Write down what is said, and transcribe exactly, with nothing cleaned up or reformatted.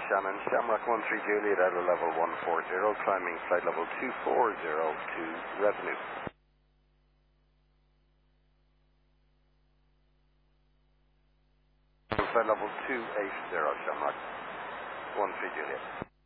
Shannon, Shamrock one three Juliet, outer level one four zero, climbing flight level two four zero to revenue. Flight level two eight zero, Shamrock one three Juliet.